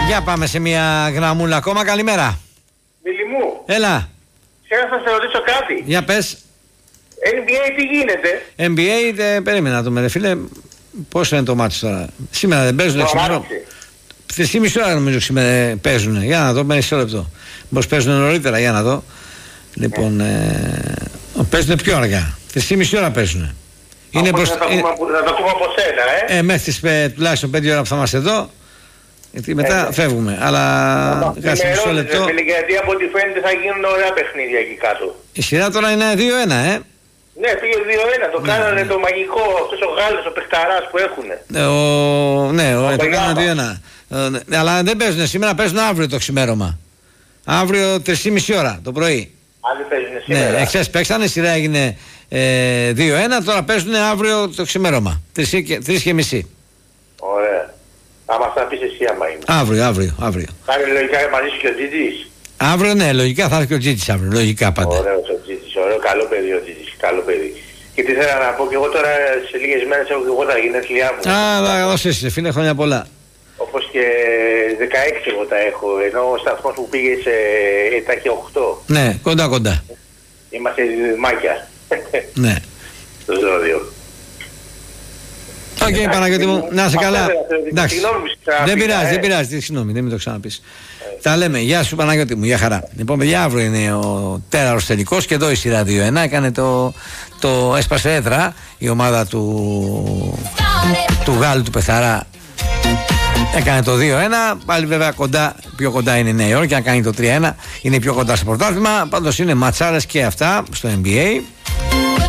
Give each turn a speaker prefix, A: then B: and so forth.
A: Για πάμε σε μια γραμμούλα ακόμα. Καλημέρα.
B: Μίλη μου.
A: Έλα.
B: Θέλω να σε ρωτήσω κάτι.
A: Για πες.
B: NBA τι γίνεται?
A: NBA περίμενα να το με, φίλε. Πώς είναι το μάτι τώρα? Σήμερα δεν παίζουν 6 3,5 ώρα νομίζω σήμερα παίζουν. Για να δω, μισό λεπτό. Πώς παίζουν νωρίτερα, για να δω. Λοιπόν, παίζουν πιο αργά. 3,5 ώρα παίζουν.
B: Είναι προς... να το πούμε από σένα,
A: μέχρι τις τουλάχιστον 5 ώρα που θα είμαστε εδώ. Γιατί μετά φεύγουμε. Αλλά κάτσε μισό λεπτό.
B: Γιατί από ό,τι φαίνεται θα γίνουν ωραία παιχνίδια εκεί κάτω.
A: Η σειρά τώρα είναι 2-1,
B: Ναι, πήγε 2-1. Το κάνανε το μαγικό, αυτός ο Γάλλος, ο παιχταράς που έχουνε.
A: Το κάνανε 2-1. Αλλά δεν παίζουν σήμερα, παίζουν αύριο το ξημέρωμα. Αύριο 3,5 ώρα το πρωί.
B: Αν δεν παίζουν σήμερα.
A: Ναι, εχθές παίξανε, η σειρά έγινε 2-1, τώρα παίζουν αύριο το ξημέρωμα. 3,5.
B: Ωραία. Άμα θα πεις εσύ άμα είναι.
A: Αύριο.
B: Κάνει λογικά μαζί σου και ο Τζίτζης.
A: Αύριο ναι, λογικά θα έρθει και ο Τζίτζης αύριο, λογικά πάντα.
B: Ωραίος ο Τζίτζης, ωραίο, καλό παιδί ο Τζίτζης, καλό παιδί. Και τι θέλω να πω και εγώ τώρα σε λίγες μέρες έχω και εγώ τα γενέθλιά μου.
A: Δώσε εσύ, φίλε, χρόνια πολλά.
B: Όπως και 16 εγώ τα έχω, ενώ ο σταθμός που πήγε τα έχει 8.
A: Ναι, κοντά.
B: Είμαστε διδυμάκια.
A: Ναι.
B: Το ζώδιο.
A: Οκ, Παναγιώτη μου, να είσαι καλά.
B: Εντάξει.
A: Δεν πειράζει, συγγνώμη, δεν με το ξαναπείς. Τα λέμε, γεια σου Παναγιώτη μου, για χαρά. Λοιπόν, παιδιά, αύριο είναι ο τέταρτος τελικός και εδώ η σειρά 2-1. Έκανε το έσπασε έδρα η ομάδα του Γάλλου του Πεθαρά. Έκανε το 2-1. Πάλι βέβαια πιο κοντά είναι η Νέα Υόρκη. Αν κάνει το 3-1 είναι πιο κοντά στο πρωτάθλημα. Πάντως είναι ματσάρες και αυτά στο NBA.